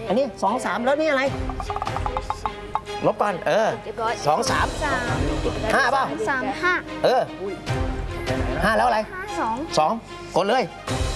อันนี้2 3แล้วนี่อะไรลบกัน2 3 5เปล่า 3 5 5แล้วอะไร2กดเลย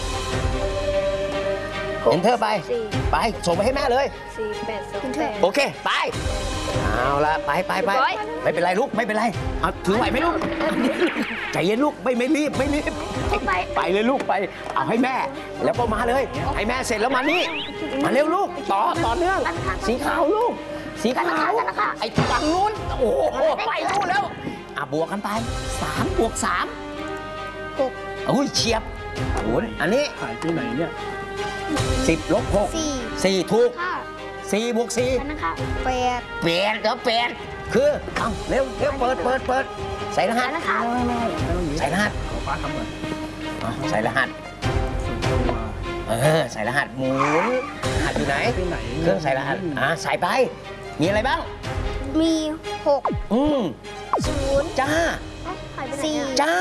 เอนเตอร์ไปส่งไปให้แม่เลย 4 8 2 8 โอเคไปเอาละไปไม่เป็นไรลูกไม่เป็นไรเอาถือไหวไหมลูกใจเย็นลูกไม่รีบไปเลยลูกไปเอาให้แม่แล้วก็มาเลยให้แม่เสร็จแล้วมานี่มาเร็วลูกต่อเนื่องสีขาวลูกสีขาวไอ้ฝั่งนู้นโอ้โหไปนู่นแล้วบวกกันไป3 บวก 3 6โอ้ยเฉียบโอ้ยอันนี้หายไปไหนเนี่ย 10 ลบ 6 4ถูก4 บวก 4 นะครับ8 แล้ว8คือเอาเร็วเปิดใส่รหัสใส่รหัสขอป้าทำหน่อยใส่รหัสใส่รหัสหมุนรหัสอยู่ไหนเครื่องใส่รหัสใส่ไปมีอะไรบ้างมี6 0 จ้า 4 จ้า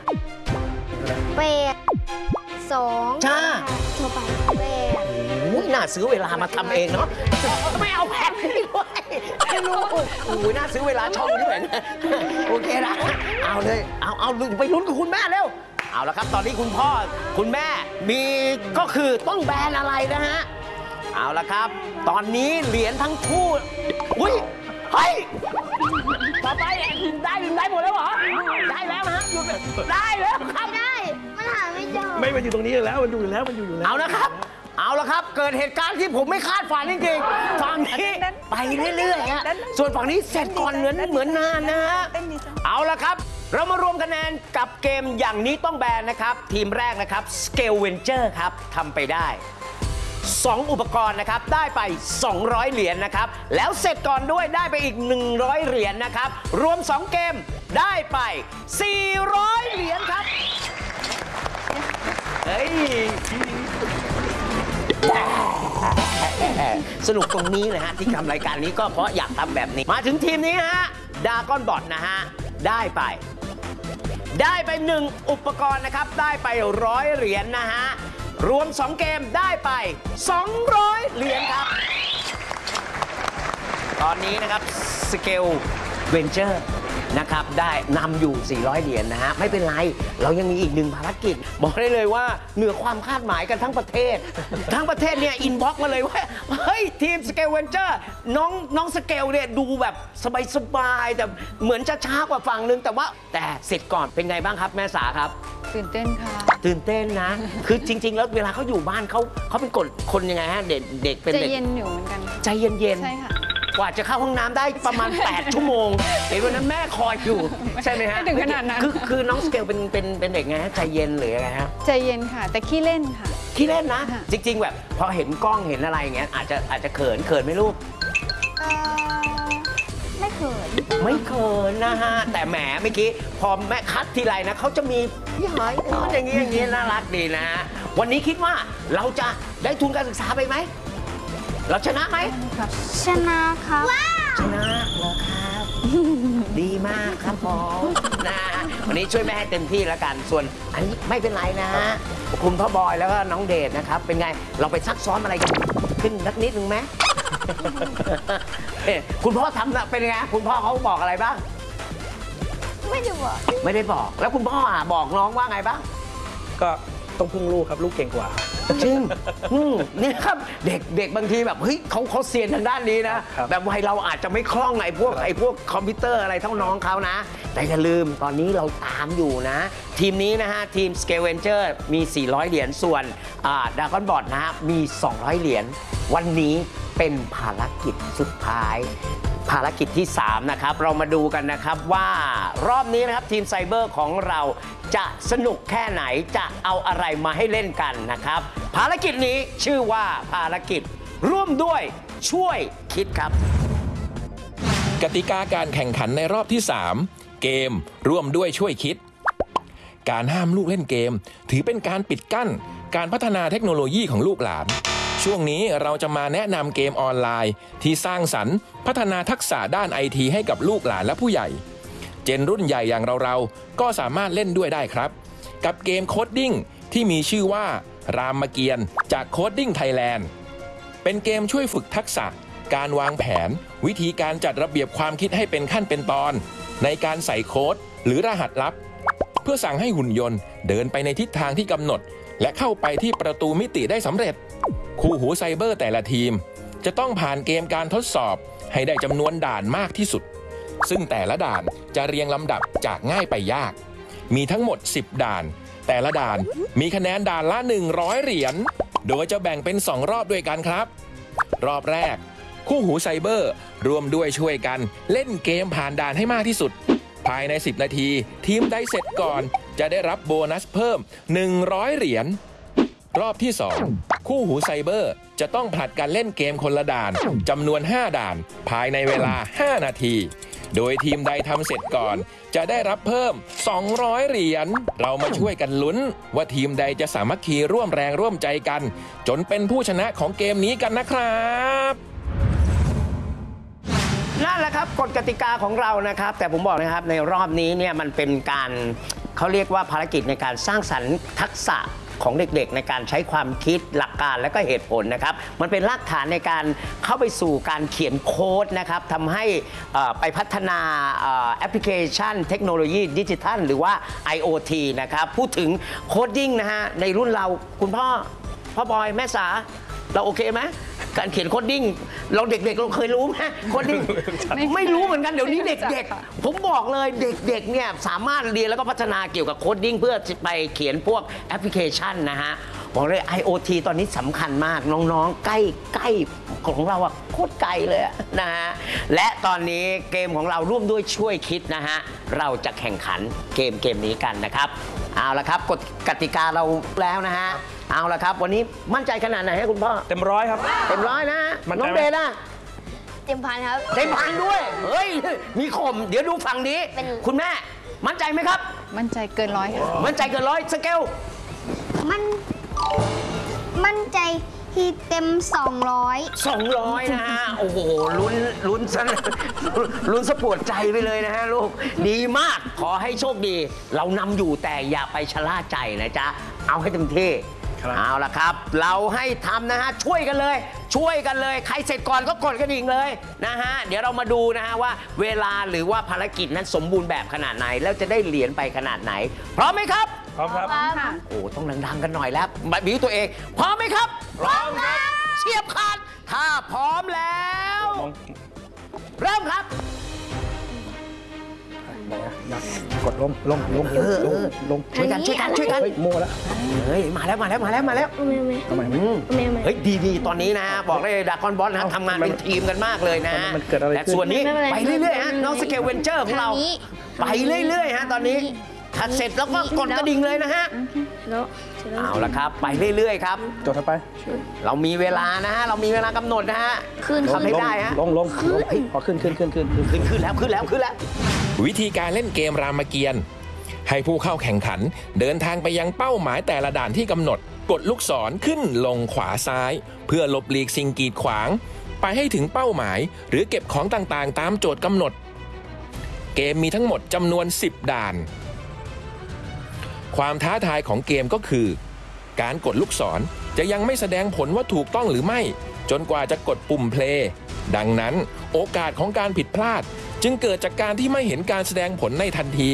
8 2 จ้าโทรไป 8น่าซื้อเวลามาทำเองเนาะไม่เอาแผ่นให้ด้วยไม่รู้โอ้ยน่าซื้อเวลาช่องด้วยนะโอเคนะเอาเลยเอาไปลุ้นกับคุณแม่เร็วเอาละครับตอนนี้คุณพ่อคุณแม่มีก็คือต้องแบนอะไรนะฮะเอาละครับตอนนี้เหรียญทั้งคู่อุ้ยเฮ้ยต่อไปได้หมดแล้วเหรอได้แล้วนะได้แล้วครับได้มันหาไม่เจอไม่มันอยู่ตรงนี้แล้วมันอยู่แล้วเอาละครับเกิดเหตุการณ์ที่ผมไม่คาดฝันจริงๆฝั่งนี้ไปเรื่อยๆฮะส่วนฝั่งนี้เสร็จก่อนเหมือนนานนะฮะเอาละครับเรามารวมคะแนนกับเกมอย่างนี้ต้องแบนนะครับทีมแรกนะครับ Scale Venture ครับทำไปได้2 อุปกรณ์นะครับได้ไป200 เหรียญนะครับแล้วเสร็จก่อนด้วยได้ไปอีก100 เหรียญนะครับรวม2เกมได้ไป400 เหรียญครับเฮ้ยสนุกตรงนี้นะฮะที่ทำรายการนี้ก็เพราะอยากทำแบบนี้มาถึงทีมนี้นะฮะดากอนบอทนะฮะได้ไป1 อุปกรณ์นะครับได้ไป100 เหรียญนะฮะรวม2เกมได้ไป200 เหรียญครับตอนนี้นะครับ Scale Venture นะครับได้นำอยู่400 เหรียญนะฮะไม่เป็นไรเรายังมีอีก1 ภารกิจบอกได้เลยว่าเหนือความคาดหมายกันทั้งประเทศเนี่ยอินบ็อกซ์มาเลยว่าเฮ้ยทีม Scale Venture น้อง Scale เนี่ยดูแบบสบายๆแต่เหมือนจะช้ากว่าฝั่งนึงแต่เสร็จก่อนเป็นไงบ้างครับแม่สาครับตื่นเต้นค่ะตื่นเต้นนะคือจริงๆแล้วเวลาเขาอยู่บ้านเขาเป็นคนยังไงฮะเด็กเป็นเด็กใจเย็นอยู่เหมือนกันใจเย็นใช่ค่ะกว่าจะเข้าห้องน้ำได้ประมาณ8 ชั่วโมงเห็นวันนั้นแม่คอยอยู่ใช่ไหมฮะไม่ถึงขนาดนั้นคือน้องสเกลเป็นเด็กไงฮะใจเย็นหรือไงฮะใจเย็นค่ะแต่ขี้เล่นค่ะขี้เล่นนะจริงๆแบบพอเห็นกล้องเห็นอะไรอย่างเงี้ยอาจจะเขินไหมลูกไม่เขินนะฮะแต่แหมเมื่อกี้พอแม่คัดทีไรนะเขาจะมีพี่หอยอย่างงี้น่ารักดีนะวันนี้คิดว่าเราจะได้ทุนการศึกษาไปไหมเราชนะไหมชนะครับชนะเหรอครับดีมากครับผมนะวันนี้ช่วยแม่ให้เต็มที่แล้วกันส่วนอันนี้ไม่เป็นไรนะฮะคุณพ่อบอยแล้วก็น้องเดชนะครับเป็นไงเราไปซักซ้อมอะไรกันขึ้นนิดนึงไหมคุณพ่อทำเป็นไงคุณพ่อเขาบอกอะไรบ้างไม่ได้บอกแล้วคุณพ่อบอกน้องว่าไงบ้างก็ต้องพึ่งลูกครับลูกเก่งกว่าจริงนี่ครับเด็กบางทีแบบเฮ้ยเขาเซียนทางด้านนี้นะแบบวัยเราอาจจะไม่คล่องไอ้พวกคอมพิวเตอร์อะไรเท่าน้องเขานะแต่อย่าลืมตอนนี้เราตามอยู่นะทีมนี้นะฮะทีม Scale Venture มี400 เหรียญส่วนDragon Bot นะฮะมี200 เหรียญวันนี้เป็นภารกิจสุดท้ายภารกิจที่3นะครับเรามาดูกันนะครับว่ารอบนี้นะครับทีมไซเบอร์ของเราจะสนุกแค่ไหนจะเอาอะไรมาให้เล่นกันนะครับภารกิจนี้ชื่อว่าภารกิจร่วมด้วยช่วยคิดครับกติกาการแข่งขันในรอบที่3เกมร่วมด้วยช่วยคิดการห้ามลูกเล่นเกมถือเป็นการปิดกั้นการพัฒนาเทคโนโลยีของลูกหลานช่วงนี้เราจะมาแนะนำเกมออนไลน์ที่สร้างสรรค์พัฒนาทักษะด้านไอทีให้กับลูกหลานและผู้ใหญ่เจนรุ่นใหญ่อย่างเราก็สามารถเล่นด้วยได้ครับกับเกมโคดดิ้งที่มีชื่อว่ารามเกียรติ์จากโคดดิ้งไทยแลนด์เป็นเกมช่วยฝึกทักษะ การวางแผน วิธีการจัดระเบียบความคิดให้เป็นขั้นเป็นตอน ในการใส่โค้ดหรือรหัสลับ เพื่อสั่งให้หุ่นยนต์เดินไปในทิศทางที่กำหนด และเข้าไปที่ประตูมิติได้สำเร็จ คู่หูไซเบอร์แต่ละทีม จะต้องผ่านเกมการทดสอบให้ได้จำนวนด่านมากที่สุด ซึ่งแต่ละด่านจะเรียงลำดับจากง่ายไปยาก มีทั้งหมด 10 ด่าน แต่ละด่านมีคะแนนด่านละ 100 เหรียญ โดยจะแบ่งเป็น 2 รอบด้วยกันครับ รอบแรก คู่หูไซเบอร์รวมด้วยช่วยกันเล่นเกมผ่านด่านให้มากที่สุด ภายใน 10 นาที ทีมใดเสร็จก่อนจะได้รับโบนัสเพิ่ม 100 เหรียญ รอบที่ 2 คู่หูไซเบอร์จะต้องผลัดกันเล่นเกมคนละด่านจำนวน 5 ด่าน ภายในเวลา 5 นาที โดยทีมใดทำเสร็จก่อนจะได้รับเพิ่ม 200 เหรียญ เรามาช่วยกันลุ้นว่าทีมใดจะสามัคคีร่วมแรงร่วมใจกัน จนเป็นผู้ชนะของเกมนี้กันนะครับนั่นแหละครับกฎกติกาของเรานะครับ แต่ผมบอกนะครับในรอบนี้เนี่ยมันเป็นการเขาเรียกว่าภารกิจในการสร้างสรรค์ทักษะของเด็กๆในการใช้ความคิดหลักการและก็เหตุผลนะครับมันเป็นรากฐานในการเข้าไปสู่การเขียนโค้ดนะครับทำให้ไปพัฒนาแอปพลิเคชันเทคโนโลยีดิจิทัลหรือว่า IoT นะครับพูดถึงโคดดิ้งนะฮะในรุ่นเราคุณพ่อบอยแม่สาเราโอเคไหมการเขียนโคดดิ้งเราเด็กๆเราเคยรู้ไหมโคดดิ้ง ไม่รู้เหมือนกันเดี๋ยวนี้เด็กๆผมบอกเลยเด็กๆเนี่ยสามารถเรียนแล้วก็พัฒนาเกี่ยวกับโคดดิ้งเพื่อไปเขียนพวกแอปพลิเคชันนะฮะบอกเลย IoT ตอนนี้สำคัญมากน้องๆใกล้ของเราอะโคตรไกลเลยนะฮะและตอนนี้เกมของเราร่วมด้วยช่วยคิดนะฮะเราจะแข่งขันเกมนี้กันนะครับเอาละครับกฎกติกาเราแล้วนะฮะเอาละครับวันนี้มั่นใจขนาดไหนให้คุณพ่อเต็มร้อยครับเต็มร้อยนะมั่นใจไหมน้องเบนนะเต็มพันครับเต็มพันด้วย เฮ้ย มีข่มเดี๋ยวดูฝั่งนี้เป็นคุณแม่ มั่นใจไหมครับมั่นใจเกินร้อยค่ะมั่นใจเกินร้อยสเกลมั่นใจที่เต็ม 200 200 นะฮะ โอ้โห ลุ้นซะลุ้นสะปวดใจไปเลยนะฮะลูก ดีมาก ขอให้โชคดี เรานำอยู่แต่อย่าไปชะล่าใจนะจ๊ะ เอาให้เต็มที่ครับเอาละครับ เราให้ทำนะฮะ ช่วยกันเลย ใครเสร็จก่อนก็กดกระดิ่งเลยนะฮะ เดี๋ยวเรามาดูนะฮะว่าเวลาหรือว่าภารกิจนั้นสมบูรณ์แบบขนาดไหน แล้วจะได้เหรียญไปขนาดไหน พร้อมไหมครับพร้อมครับค่ะโอ้ต้องดังๆกันหน่อยแล้วบิวตัวเอง พร้อมไหมครับ พร้อมครับเฉียบขาด ถ้าพร้อมแล้ว เริ่มครับกดลงช่วยกันเฮ้ยโม่แล้วเฮ้ย มาแล้วเอาไหมทำไมเฮ้ย ดีตอนนี้นะ บอกได้ดากอนบอสนะทำงานเป็นทีมกันมากเลยนะมันเกิดอะไรขึ้นแต่ส่วนนี้ไม่เป็นไรไปเรื่อยๆฮะน้องสเกลเวนเจอร์ของเราทางนี้ไปเรื่อยๆฮะตอนนี้ถ้าเสร็จแล้วก็กดกระดิ่งเลยนะฮะแล้วเอาละครับ ไปเรื่อยๆครับจดเข้าไปเรามีเวลานะฮะ เรามีเวลากำหนดนะฮะขึ้นทำให้ได้ฮะลงพอขึ้นขึ้นแล้ววิธีการเล่นเกมรามเกียรติ์ให้ผู้เข้าแข่งขันเดินทางไปยังเป้าหมายแต่ละด่านที่กำหนด กดลูกศรขึ้นลงขวาซ้าย เพื่อหลบหลีกสิ่งกีดขวาง ไปให้ถึงเป้าหมาย หรือเก็บของต่างๆ ตามโจทย์กำหนด เกมมีทั้งหมดจำนวน 10 ด่าน ความท้าทายของเกมก็คือ การกดลูกศรจะยังไม่แสดงผลว่าถูกต้องหรือไม่ จนกว่าจะกดปุ่มเพลย์ดังนั้นโอกาสของการผิดพลาด จึงเกิดจากการที่ไม่เห็นการแสดงผลในทันที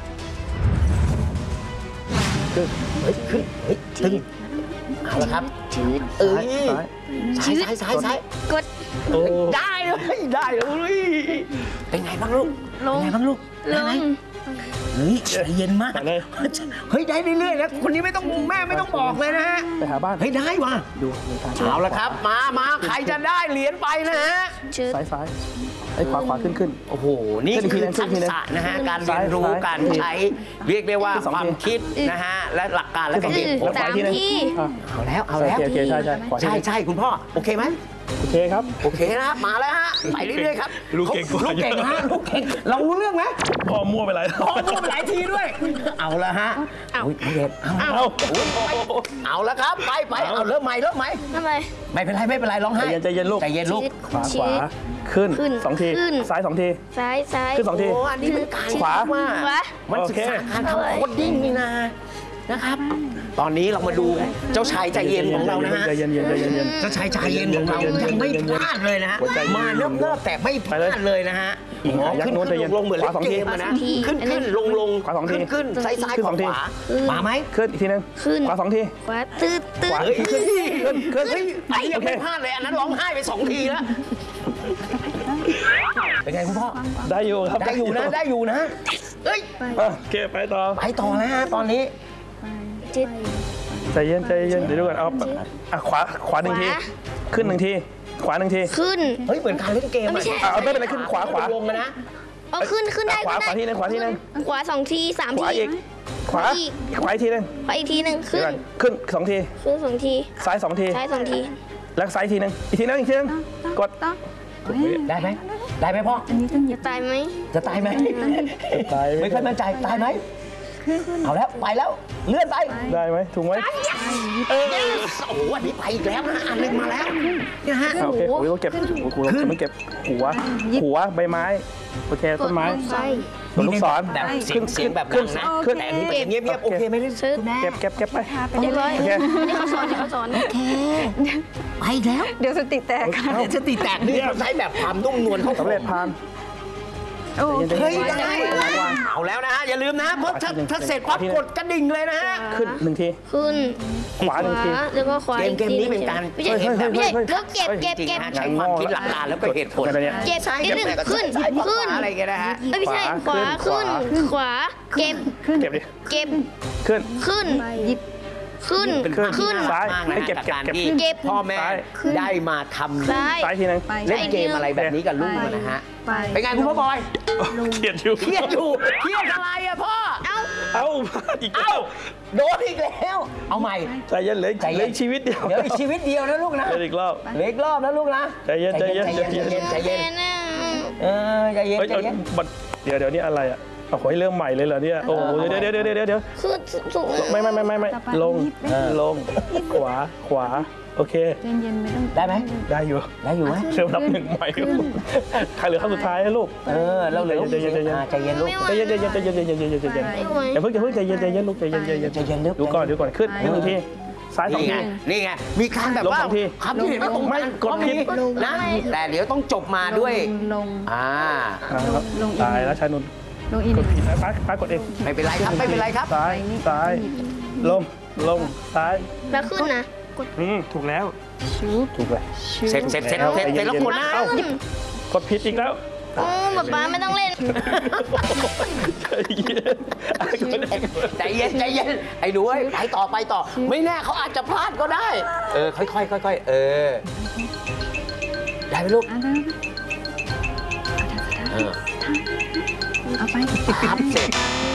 ตึงเอาละครับชืดเอ้ยซ้ายซ้ายกดโอ้ได้เลยเป็นไงบ้างลูกลงเป็นไงบ้างลูกลได้ไหมงเฮ้ยใจเย็นมากไปเลยเฮ้ยได้เรื่อยๆนะคนนี้ไม่ต้องแม่ไม่ต้องบอกเลยนะฮะไปหาบ้านเฮ้ยได้ว่ะดูทางเอาละครับ มาใครจะได้เหรียญไปนะฮะชืดซ้ายไอ้ขวาขึ้นโอ้โห นี่คือทักษะนะฮะ การเรียนรู้ซ้ายการใช้ เรียกได้ว่าขึ้นสองความทีคิดนะฮะ และหลักการและการเหตุผล 3 ที่เอาแล้วโอเคใช่ขวาที่ใช่คุณพ่อ โอเคไหมโอเคครับโอเคนะมาแล้วฮะ ไปเรื่อยๆครับลูกเก่งกว่าลูกเก่งฮะลูกเก่ง เรารู้เรื่องไหมพ่อมั่วไปหลายรพออบ พูดหลายทีด้วย เอาละฮะอุ๊ยไม่เด็ดเอาเอาเอาละครับ ไปเอาเริ่มใหม่ทำไมไม่เป็นไรร้องไห้ใจเย็นลูกใจเย็นลูกขวาขึ้นขึ้น 2 ทีขึ้นซ้าย 2 ทีซ้ายขึ้นสองทีโอ้อันนี้เป็นการขวาว่าขวามันศึกษาการทำโคดดิ้งนี่นะนะครับ ตอนนี้เรามาดูเจ้าชายใจเย็นของเรานะฮะใจเย็นใจเย็นใจเย็นเจ้าชายใจเย็นของเรายังไม่พลาดเลยนะฮะหัวใจเย็นมาเนิบๆแต่ไม่พลาดเลยนะฮะยักษ์โน้นใจเย็นลงๆเหมือนเล่นเกมอะนะ ขึ้นลงขวาสองทีขึ้นซ้ายขขึ้นสองทีวามาไหมขึ้นอีกทีนึงขึ้นขวา2 ทีขวาตืดตืดขวาเฮ้ยขึ้นเฮ้ยไอ้ยังโอเคไม่พลาดเลยอันนั้นร้องไห้ไป2 ทีแล้วเป็นไงคุณพ่อได้อยู่ครับได้อยู่นะเฮ้ยโอเคไปต่อไปต่อแล้วฮะตอนนี้จิตใจเย็นใจเย็นเดี๋ยวดูกันเอาขวา1 ทีขึ้น1 ทีขวา1 ทีขึ้นเฮ้ยเหมือนการเล่นเกมไม่ใช่เอาไม่เป็นไรขึ้นขวาลงนะเอาขึ้นได้ขวาทีนึงขวาทีนึงขวา2 ที3 ขวาทีอีกขวาอีกทีนึงขวาอีกทีหนึ่งเดี๋ยวขึ้ก่อน นขึ้น2 ทีขึ้น2 ทีซ้าย2 ทีซ้าย2 ทีแล้วซ้ายทีนึงอีกทีนึงกดได้ไหมพ่อจะตายไหมจะตายไหมตายไม่ค่อยมั่นใจตายไหมเอาแล้วไปแล้วเลื่อนไปได้ไหมถูกไหมโอ้โหวันนี้ไปอีกแล้วนะอันหนึงมาแล้วเนี่ยฮะโอเคเราเก็บมันเก็บหัวใบไม้โอเคต้นไม้ใช่ตัวลูกศรแบบเสียงแบบดังนะขึ้นแต่อันนี้เป็นเงียบๆโอเคไหมเนี่ยคุณแม่เก็บไปเรียบร้อยโอเคนี่เขาสอนไปอีกแล้วเดี๋ยวสติแตกค่ะเดี๋ยวจะตีแตกนี่เขาใช้แบบความนุ่มนวลเขาสำเร็จผ่านโอ้เฮ้ยได้เอาแล้วนะฮะอย่าลืมนะเพราะถ้าเสร็จปั๊บกดกระดิ่งเลยนะฮะขึ้น1 ทีขึ้นขวา1 ทีแล้วก็ขวาเกมนี้เป็นการไม่ใช่เกมแบบไม่ใช่แล้วเก็บจริงๆฮะใช้ความคิดหลักการแล้วก็เหตุผลอะไรเนี่ยเก็บนิดนึงขึ้นซ้ายขวาอะไรกันนะฮะไม่ใช่ขวาขึ้นขวาเก็บเก็บดิเก็บขึ้นขึ้นหยิบขึ้นขึ้น ซ้ายมากนะให้เก็บจากการเก็บที่เก็บพ่อแม่ซ้ายได้มาทำซ้ายซ้ายทีนึงเล่นเกมอะไรแบบนี้กับลูกนะฮะไปเป็นไงคุณพ่อบอยเขียดอยู่เครียดอะไรอะพ่อเอ้าอีกแล้เอ้าว โดนอีกแล้ว เอาใหม่ใจเย็นเหลยใจเย็นชีวิตเดียวเดี๋ยวอีกชีวิตเดียวนะลูกนะเหลยอีกรอบเหลืออีกรอบนะลูกนะใจเย็นใจเย็นใจเย็นเออใจเย็นเฮ้ยใจเย็นเดี๋ยวนี้อะไรอ่ะโอ้โหเริ่มใหม่เลยเหรอเนี่ยโอ้โหเดี๋ยวขึ้นสูงไม่ลงขวาโอเคเย็นๆไม่ต้องได้ไหมได้อยู่ได้อยู่ไหมเริ่มนับ1 ใหม่ใครเหลือครั้งสุดท้ายให้ลูกเออเราเหลือใจเย็นใจเย็นลูกใจเย็นอย่าเพิ่งใจเย็นลูกใจเย็นดูก่อนขึ้น1 ทีซ้าย2 ทีนี่ไงมีการแบบว่าลง2 ทีคำที่เห็นว่าตรงไม่กันกดผิดนะแต่เดี๋ยวต้องจบมาด้วยลงตายแล้วชายนุ่นลงอีกกดผิดป้ากดเองไม่เป็นไรครับไม่เป็นไรครับซ้ายลงซ้ายแล้วขึ้นนะถูกแล้วชุบถูกแล้วเสร็จแล้วกดนะกดผิดอีกแล้วโอ้ป๊าไม่ต้องเล่นใจเย็นไอ้ดูไปต่อไม่แน่เขาอาจจะพลาดก็ได้ค่อยได้ไหมลูกเอาไปครับเสร็จ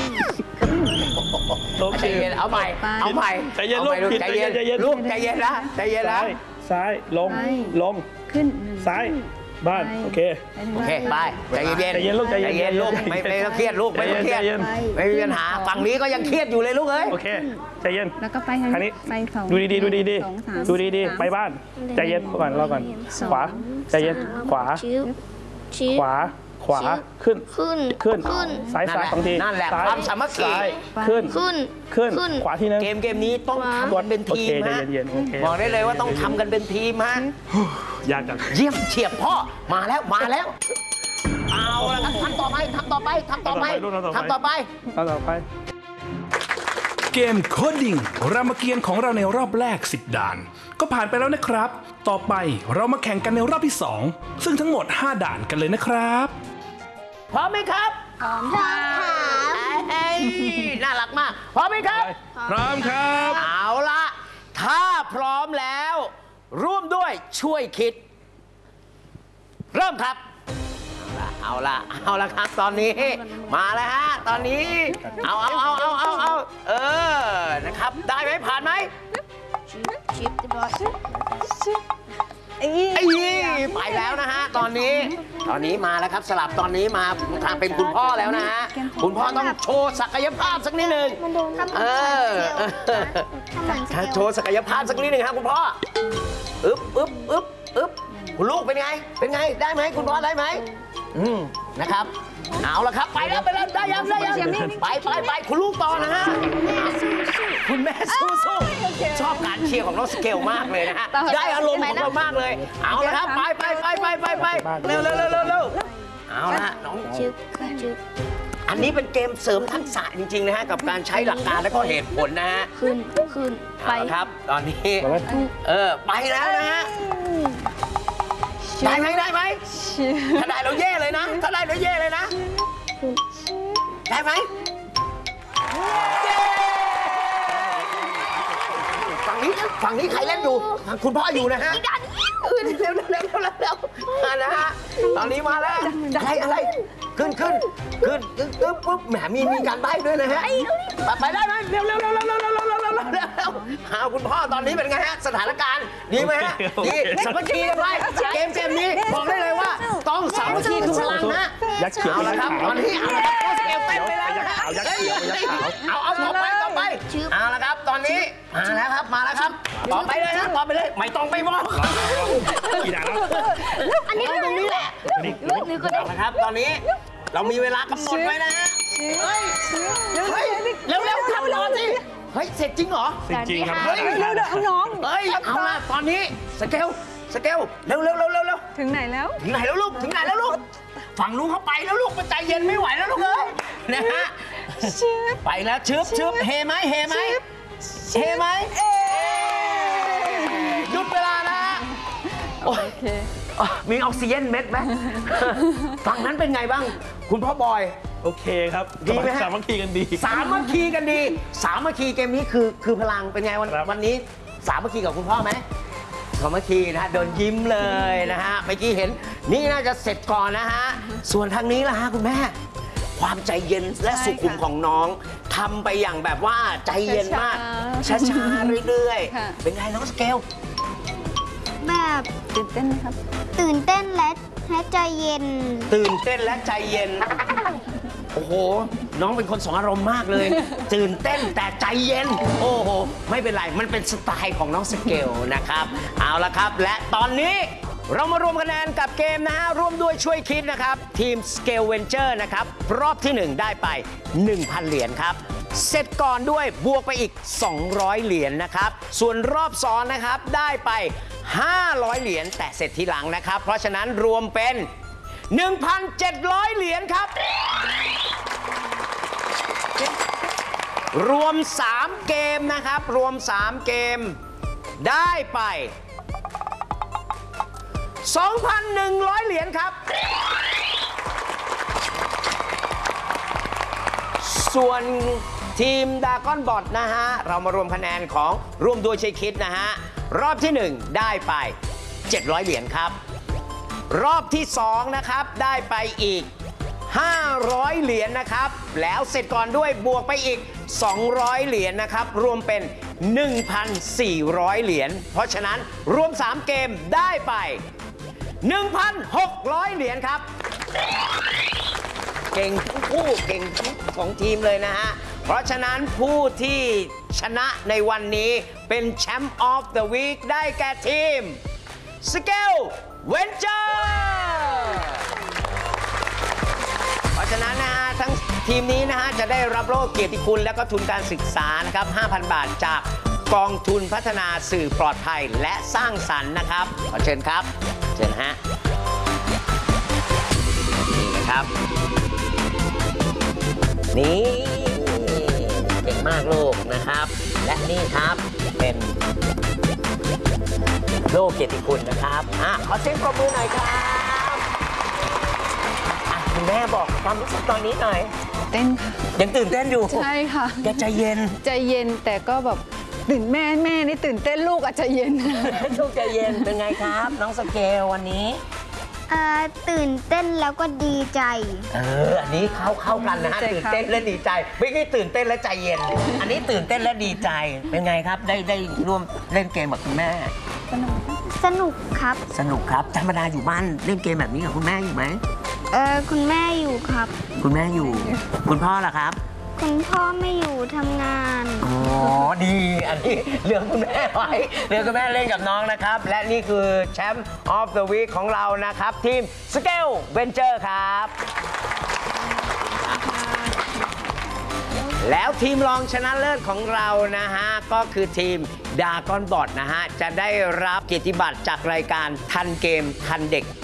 โอเคใจเย็นเอาใหม่ใจเย็นลูกใจเย็นลูกใจเย็นนะใจเย็นนะซ้ายลงขึ้นซ้ายบ้านโอเคโอเคไปใจเย็นใจเย็นลูกใจเย็นลูกไม่ต้องเครียดลูกไม่ต้องเครียดใจเย็นไม่มีปัญหาฝั่งนี้ก็ยังเครียดอยู่เลยลูกเอ้ยโอเคใจเย็นแล้วก็ไปทางคราวนี้ไปสองดูดีสองสามดูดีไปบ้านใจเย็นก่อนรอก่อนขวาใจเย็นขวาชี้ขวาขึ้นขึ้นซ้าย2 ทีนั่นแหละซ้ยความสามัคคีซ้ายขึ้นขึ้นขวาทีนึงเกมนี้ต้องทำกันเป็นโอทีเคมใจฮะเย็นโอเคบอกได้เลยว่าต้องทำกันเป็นทีมฮะยากจังเยี่ยมเฉียบพ่อมาแล้วเอาละครับทำต่อไปเอาต่อไปเกมโคดดิ้งรามเกียรติ์ของเราในรอบแรก 10 ด่าน ก็ผ่านไปแล้วนะครับ ต่อไปเรามาแข่งกันในรอบที่ 2 ซึ่งทั้งหมด 5 ด่านกันเลยนะครับพร้อมไหมครับพร้อมค่ะน่ารักมากพร้อมไหมครับพร้อมครับเอาละถ้าพร้อมแล้ว ร่วมด้วยช่วยคิด เริ่มครับ เอาละครับตอนนี้มาแล้วฮะตอนนี้เอานะครับได้ไหมผ่านไหมชิปเรียบร้อยไอ้ไปแล้วนะฮะตอนนี้มาแล้วครับสลับตอนนี้มาเป็นคุณพ่อแล้วนะฮะคุณพ่อต้องโชว์ศักยภาพสักนิดหนึ่งโชว์ศักยภาพสักนิดหนึ่งครับคุณพ่ออึ๊บคุณลูกเป็นไงได้ไหมคุณพ่อได้ไหมนะครับเอาละครับไปแล้วได้ยังไปคุณลูกต่อนะฮะคุณแม่สู้ชอบการเชียร์ของน้องสเกลมากเลยนะฮะได้อารมณ์ของเรามากเลยเอาละครับไปเร็วเอาละน้องอันนี้เป็นเกมเสริมทักษะจริงๆนะฮะกับการใช้หลักการและก็เหตุผลนะฮะขึ้นไปเอาละครับตอนนี้ไปแล้วนะฮะได้ไหมถ้าได้เราเย่เลยนะได้ไหมฝั่งนี้ใครเล่นอยู่คุณพ่ออยู่นะฮะเร็วนะฮะตอนนี้มาแล้วอะไรขึ้นปุ๊บแหมมีการใบ้ด้วยนะฮะไปได้ไหมเร็วคุณพ่อตอนนี้เป็นไงฮะสถานการณ์ดีไหมฮะดีสามัคคีกันไว้เกมนี้บอกได้เลยว่าต้องสามัคคีคือพลังนะเอาละครับตอนนี้เอาละครับสเกลเต้นไปแล้วนะฮะเอาต่อไปเอาละครับตอนนี้มาแล้วครับต่อไปเลยไม่ต้องไปบอกอันนี้ตรงนี้แหละนะครับตอนนี้เรามีเวลากำหนดไว้นะฮะเฮ้ยเร็วทำรอสิเฮ้ยเสร็จจริงเหรอจริงครับเฮ้ยเร็วน้องเฮ้ยเอาละตอนนี้สเกลเร็วถึงไหนแล้วถึงไหนแล้วลูกฝั่งลูกเข้าไปแล้วลูกใจเย็นไม่ไหวแล้วลูกเอ้ยนะฮะไปแล้วชึบเฮไหมหยุดเวลานะโอเคมีออกซิเจนเม็ดไหมฝั่งนั้นเป็นไงบ้างคุณพ่อบอยโอเคครับดีไหมฮะสามัคคีกันดีสามัคคีเกมนี้คือพลังเป็นไงวันนี้สามัคคีกับคุณพ่อไหมสามัคคีนะฮะเดินยิ้มเลยนะฮะเมื่อกี้เห็นนี่น่าจะเสร็จก่อนนะฮะส่วนทางนี้ล่ะฮะคุณแม่ความใจเย็นและสุขุมของน้องทำไปอย่างแบบว่าใจเย็นมากช้าๆเรื่อยๆเป็นไงน้องสเกลแบบตื่นเต้นไหมครับตื่นเต้นและใจเย็นโอ้โหน้องเป็นคนสองอารมณ์มากเลยตื่นเต้นแต่ใจเย็นโอ้โหไม่เป็นไรมันเป็นสไตล์ของน้องสเกลนะครับเอาละครับและตอนนี้เรามารวมคะแนนกับเกมนะฮะร่วมด้วยช่วยคิดนะครับทีม Scale Venture นะครับรอบที่ 1 ได้ไป 1,000 เหรียญครับเสร็จก่อนด้วยบวกไปอีก200เหรียญนะครับส่วนรอบซ้อนนะครับได้ไป500เหรียญแต่เสร็จทีหลังนะครับเพราะฉะนั้นรวมเป็น 1,700 เหรียญครับรวม3เกมนะครับรวม3เกมได้ไป2,100 เหรียญครับส่วนทีมดากอนบอทนะฮะเรามารวมคะแนนของร่วมด้วยช่วยคิดนะฮะรอบที่ 1 ได้ไป700เหรียญครับรอบที่2นะครับได้ไปอีก500เหรียญนะครับแล้วเสร็จก่อนด้วยบวกไปอีก200เหรียญนะครับรวมเป็น 1,400 เหรียญเพราะฉะนั้นรวม3เกมได้ไป1,600 เหรียญครับเก่งทั้งคู่เก่งทั้งของทีมเลยนะฮะเพราะฉะนั้นผู้ที่ชนะในวันนี้เป็นแชมป์ออฟเดอะวีคได้แก่ทีม Scale Venture เพราะฉะนั้นนะฮะทั้งทีมนี้นะฮะจะได้รับโล่เกียรติคุณและก็ทุนการศึกษานะครับ 5,000 บาทจากกองทุนพัฒนาสื่อปลอดภัยและสร้างสรรค์นะครับขอเชิญครับเชิญนะฮะนี่นะครับนี่เก่งมากลูกนะครับและนี่ครับเป็นโล่เกียรติคุณนะครับขอเสียงปรบมือหน่อยครับคุณแม่บอกความรู้สึกตอนนี้หน่อยเต้นค่ะยังตื่นเต้นอยู่ใช่ค่ะอย่าใจเย็นแต่ก็แบบตื่นแม่นี่ตื่นเต้นลูกอาจจะเย็นลูกใจเย็นเป็นไงครับน้องสเกลวันนี้ตื่นเต้นแล้วก็ดีใจอันนี้เข้ากันนะฮะตื่นเต้นและดีใจไม่ใช่ตื่นเต้นและใจเย็นอันนี้ตื่นเต้นและดีใจเป็นไงครับได้ร่วมเล่นเกมกับคุณแม่สนุกครับธรรมดาอยู่บ้านเล่นเกมแบบนี้กับคุณแม่อยู่ไหมคุณแม่อยู่ครับคุณแม่อยู่คุณพ่อล่ะครับคุณพ่อไม่อยู่ทำงานอ๋อ ดี อันนี้เหลือคุณแม่ไว้เหลือคุณแม่เล่นกับน้องนะครับ และนี่คือแชมป์ออฟเดอะวีคของเรานะครับ ทีมสเกลเวนเจอร์ครับ แล้วทีมรองชนะเลิศของเรานะฮะ ก็คือทีมดากอนบอทนะฮะ จะได้รับเกียรติบัตรจากรายการทันเกมทันเด็ก